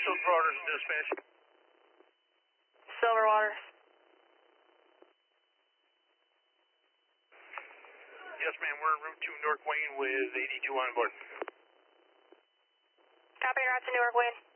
Silverwater dispatch. Silverwater. Yes, ma'am. We're en route to Newark Wayne with 82 on board. Copy, route to Newark Wayne.